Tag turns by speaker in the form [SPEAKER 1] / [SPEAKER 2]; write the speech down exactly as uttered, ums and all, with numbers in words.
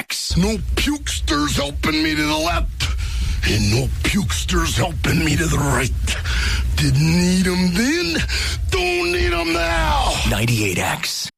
[SPEAKER 1] X.
[SPEAKER 2] No pukesters helping me to the left, and no pukesters helping me to the right. Didn't need them then, don't need them now.
[SPEAKER 1] ninety-eight X.